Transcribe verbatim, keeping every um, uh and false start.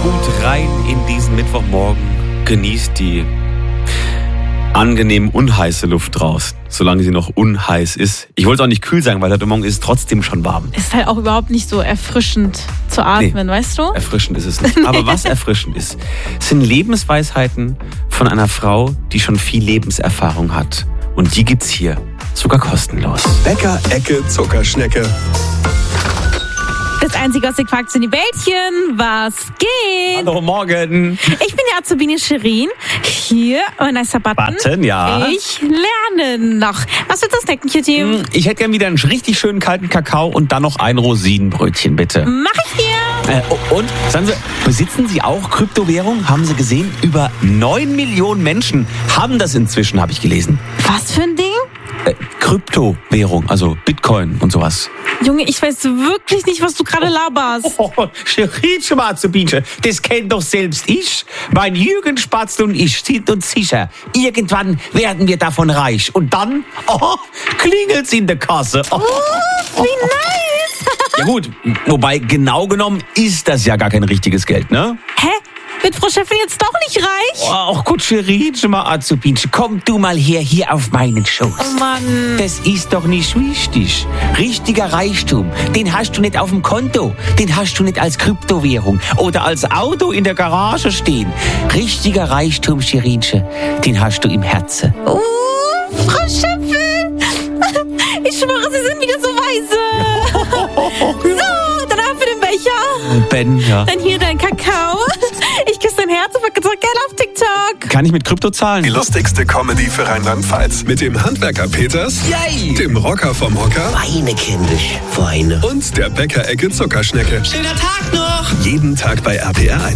gut rein in diesen Mittwochmorgen. Genießt die angenehm unheiße Luft draußen, solange sie noch unheiß ist. Ich wollte es auch nicht kühl sagen, weil heute Morgen ist es trotzdem schon warm. Ist halt auch überhaupt nicht so erfrischend zu atmen, nee, weißt du? Erfrischend ist es nicht. Aber was erfrischend ist, sind Lebensweisheiten von einer Frau, die schon viel Lebenserfahrung hat. Und die gibt's hier sogar kostenlos. Bäcker Ecke Zuckerschnecke. Das einzige, was ihr fragt, sind die Bällchen. Was geht? Hallo, morgen. Ich bin die Azubine Shirin. Hier, mein nicer Button. Button, ja. Ich lerne noch. Was wird das snacken, Kitty? Ich hätte gern wieder einen richtig schönen kalten Kakao und dann noch ein Rosinenbrötchen, bitte. Mach ich dir. Äh, und, sagen Sie, besitzen Sie auch Kryptowährung? Haben Sie gesehen? Über neun Millionen Menschen haben das inzwischen, habe ich gelesen. Was für ein Ding? Äh, Kryptowährung, also Bitcoin und sowas. Junge, ich weiß wirklich nicht, was du gerade laberst. Oh, Shirin, Azubine, das kennt doch selbst ich. Mein Jürgen Spatzel und ich sind uns sicher, irgendwann werden wir davon reich. Und dann, oh, klingelt's in der Kasse. Oh, oh, wie nice. Ja gut, wobei genau genommen ist das ja gar kein richtiges Geld, ne? Hä? Wird Frau Chefin jetzt doch nicht reich? Ach gut, Shirin, Azubine, komm du mal her, hier auf meinen Schoß. Oh Mann. Das ist doch nicht wichtig. Richtiger Reichtum, den hast du nicht auf dem Konto. Den hast du nicht als Kryptowährung oder als Auto in der Garage stehen. Richtiger Reichtum, Shirinche, den hast du im Herzen. Oh, Frau Chefin. Ich schwöre, Sie sind wieder so weise. So, dann ab für den Becher. Ben, ja. Dann hier dein Kakao. Ich küsse dein Herz und verkaufe gerne auf TikTok. Kann ich mit Krypto zahlen? Die lustigste Comedy für Rheinland-Pfalz. Mit dem Handwerker Peters, Yay. dem Rocker vom Hocker Weine, kindisch, Weine. und der Bäcker Ecke Zuckerschnecke. Schöner Tag noch. Jeden Tag bei R P R eins.